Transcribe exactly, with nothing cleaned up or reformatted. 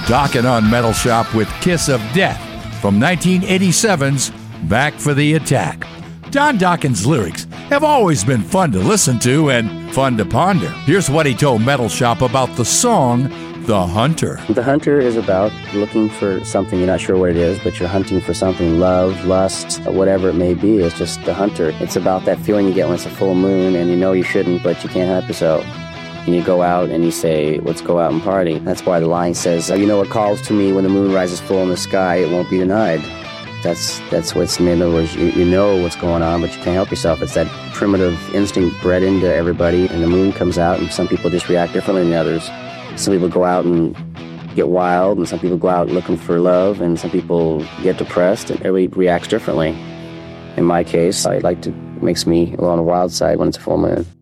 Dokken on Metal Shop with Kiss of Death from nineteen eighty-seven's Back for the Attack. Don Dokken's lyrics have always been fun to listen to and fun to ponder. Here's what he told Metal Shop about the song, The Hunter. The Hunter is about looking for something. You're not sure what it is, but you're hunting for something. Love, lust, whatever it may be. It's just the hunter. It's about that feeling you get when it's a full moon and you know you shouldn't, but you can't help yourself. And you go out and you say, let's go out and party. That's why the line says, you know what calls to me when the moon rises full in the sky, it won't be denied. That's that's what's, in other words, you, you know what's going on, but you can't help yourself. It's that primitive instinct bred into everybody, and the moon comes out, and some people just react differently than others. Some people go out and get wild, and some people go out looking for love, and some people get depressed, and everybody reacts differently. In my case, I like to, it makes me a little on the wild side when it's a full moon.